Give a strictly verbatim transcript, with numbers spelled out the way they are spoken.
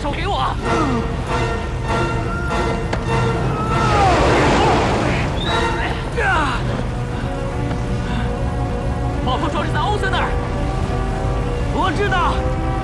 手给我！爆头装置在欧森那儿。我知道。